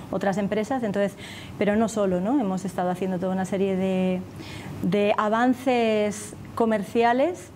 otras empresas. Entonces, pero no solo, ¿no? Hemos estado haciendo toda una serie de avances comerciales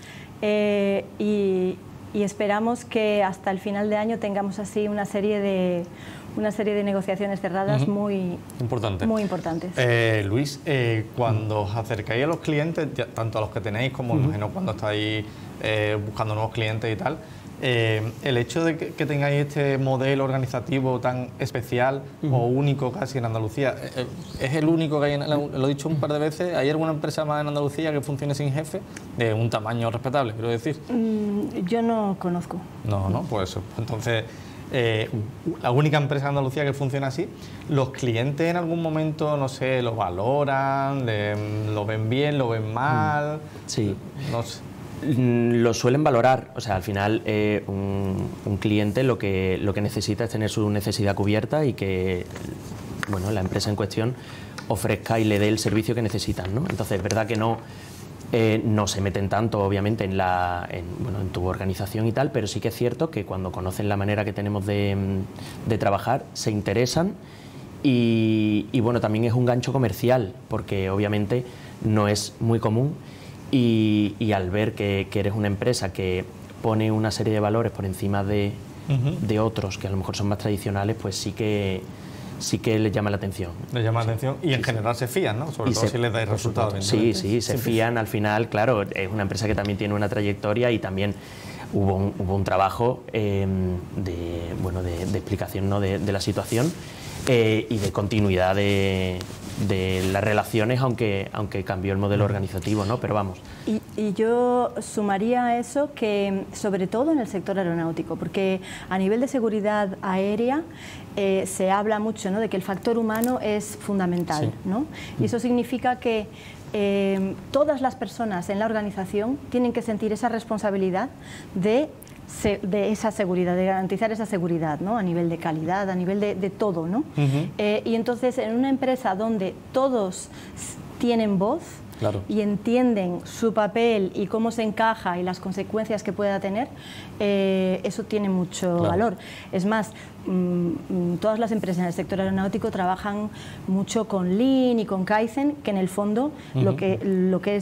y esperamos que hasta el final de año tengamos así una serie de negociaciones cerradas muy importantes. Luis, cuando os acercáis a los clientes, tanto a los que tenéis como imagino cuando estáis buscando nuevos clientes y tal, el hecho de que tengáis este modelo organizativo tan especial o único casi en Andalucía, ¿es el único que hay? Lo he dicho un par de veces, ¿hay alguna empresa más en Andalucía que funcione sin jefe de un tamaño respetable, quiero decir? Yo no conozco. No, pues eso. Entonces, la única empresa en Andalucía que funciona así. ¿Los clientes en algún momento, no sé, lo valoran, lo ven bien, lo ven mal? Sí. No sé. Lo suelen valorar, o sea, al final un cliente lo que necesita es tener su necesidad cubierta y que, bueno, la empresa en cuestión ofrezca y le dé el servicio que necesitan, ¿no? Entonces, es verdad que no se meten tanto, obviamente, en tu organización y tal, pero sí que es cierto que cuando conocen la manera que tenemos de trabajar, se interesan y bueno, también es un gancho comercial, porque obviamente no es muy común. Y al ver que eres una empresa que pone una serie de valores por encima de otros que a lo mejor son más tradicionales, pues sí que les llama la atención. Les llama la atención y en general se fían, ¿no? Sobre todo si les dais resultados. Sí, se fían. Al final, claro, es una empresa que también tiene una trayectoria y también hubo un trabajo de explicación, ¿no? de la situación y de continuidad de las relaciones, aunque cambió el modelo organizativo, ¿no? Pero vamos. Y yo sumaría a eso que, sobre todo en el sector aeronáutico, porque a nivel de seguridad aérea se habla mucho, ¿no? de que el factor humano es fundamental, sí. ¿no? Y eso significa que todas las personas en la organización tienen que sentir esa responsabilidad de esa seguridad, de garantizar esa seguridad, ¿no? A nivel de calidad, a nivel de todo, ¿no? Y entonces, en una empresa donde todos tienen voz, claro, y entienden su papel y cómo se encaja y las consecuencias que pueda tener, eso tiene mucho valor. Es más, todas las empresas en el sector aeronáutico trabajan mucho con Lean y con Kaizen, que en el fondo lo que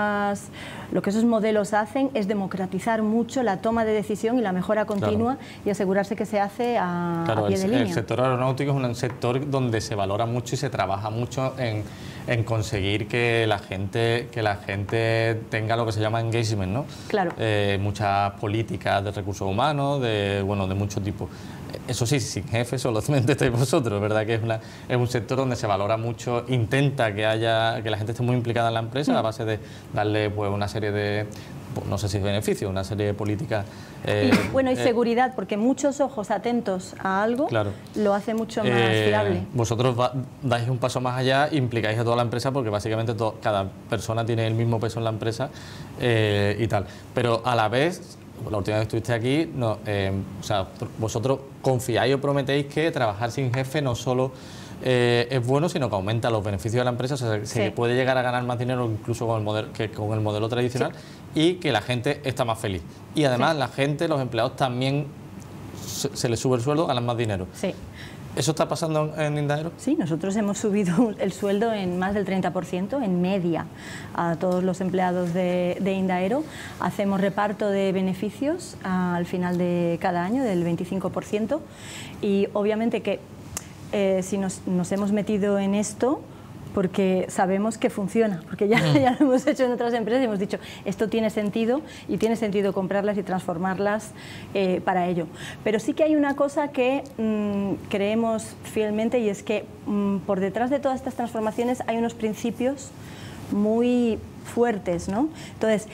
esos modelos hacen es democratizar mucho la toma de decisión y la mejora continua, y asegurarse que se hace a pie de línea. El sector aeronáutico es un sector donde se valora mucho y se trabaja mucho en conseguir que la gente tenga lo que se llama engagement, ¿no? Claro. Muchas políticas de recursos humanos, de mucho tipo. Eso sí, sin jefe solamente estáis vosotros, ¿verdad? Que es un sector donde se valora mucho, intenta que la gente esté muy implicada en la empresa a base de darle pues una serie de, no sé si beneficios, una serie de políticas. Y seguridad, porque muchos ojos atentos a algo, claro, lo hace mucho más fiable. Vosotros dais un paso más allá, implicáis a toda la empresa, porque básicamente cada persona tiene el mismo peso en la empresa y tal. Pero a la vez, la última vez que estuviste aquí, vosotros confiáis o prometéis que trabajar sin jefe no solo es bueno, sino que aumenta los beneficios de la empresa, o sea, se puede llegar a ganar más dinero incluso con el modelo tradicional, y que la gente está más feliz. Y además los empleados también se les sube el sueldo, ganan más dinero. Sí. ¿Eso está pasando en Indaero? Sí, nosotros hemos subido el sueldo en más del 30% en media a todos los empleados de Indaero. Hacemos reparto de beneficios al final de cada año del 25%, y obviamente que si nos hemos metido en esto porque sabemos que funciona, porque ya lo hemos hecho en otras empresas y hemos dicho, esto tiene sentido, y tiene sentido comprarlas y transformarlas para ello. Pero sí que hay una cosa que creemos fielmente, y es que por detrás de todas estas transformaciones hay unos principios muy fuertes, ¿no? Entonces,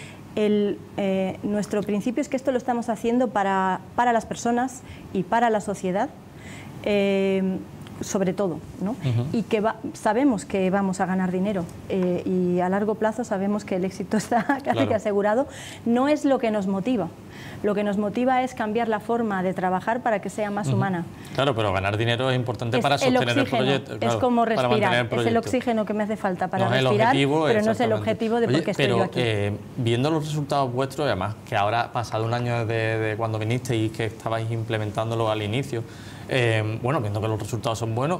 nuestro principio es que esto lo estamos haciendo para las personas y para la sociedad, sobre todo, ¿no? Y que sabemos que vamos a ganar dinero, y a largo plazo sabemos que el éxito está casi que asegurado. No es lo que nos motiva. Lo que nos motiva es cambiar la forma de trabajar para que sea más humana. Claro, pero ganar dinero es importante para sostener el proyecto. Claro, es como respirar, es el oxígeno que me hace falta para respirar, pero no es el objetivo de por qué estoy yo aquí. Viendo los resultados vuestros, además que ahora ha pasado un año de cuando vinisteis y que estabais implementándolo al inicio, viendo que los resultados son buenos,